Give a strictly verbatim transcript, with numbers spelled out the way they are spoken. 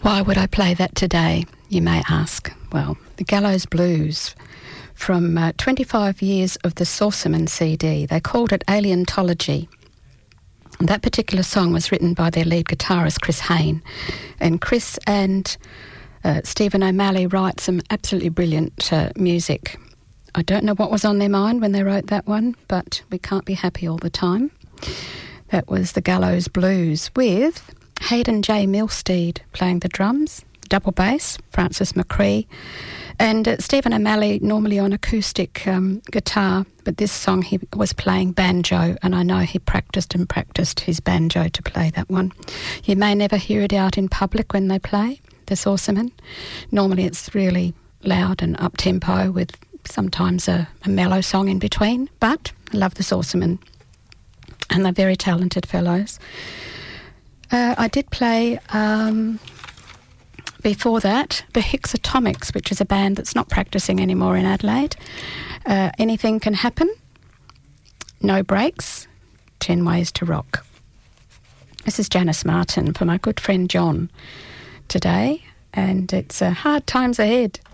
Why would I play that today, you may ask? Well, the Gallows Blues from uh, twenty-five years of the Saucerman C D. They called it Alientology. And that particular song was written by their lead guitarist, Chris Hayne. And Chris and uh, Stephen O'Malley write some absolutely brilliant uh, music. I don't know what was on their mind when they wrote that one, but we can't be happy all the time. That was the Gallows Blues with Hayden J. Milstead playing the drums, double bass, Francis McCree, and uh, Stephen O'Malley normally on acoustic um, guitar, but this song he was playing banjo, and I know he practised and practised his banjo to play that one. You may never hear it out in public when they play, the Saucerman. Normally it's really loud and up-tempo with sometimes a, a mellow song in between, but I love the Saucerman, and they're very talented fellows. Uh, I did play, um, before that, the Hixatomics, which is a band that's not practising anymore in Adelaide. Uh, Anything Can Happen, No Breaks, Ten Ways to Rock. This is Janice Martin for my good friend John today, and it's uh, Hard Times Ahead.